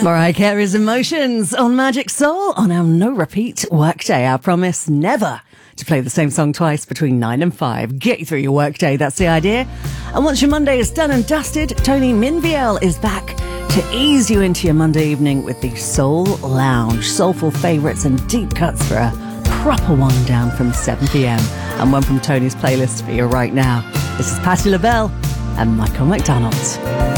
Mariah Carey's Emotions on Magic Soul on our no-repeat workday. Our promise never to play the same song twice between 9 and 5. Get you through your workday, that's the idea. And once your Monday is done and dusted, Tony Minviel is back to ease you into your Monday evening with the Soul Lounge. Soulful favourites and deep cuts for a proper wind down from 7 p.m. And one from Tony's playlist for you right now. This is Patti LaBelle and Michael McDonald.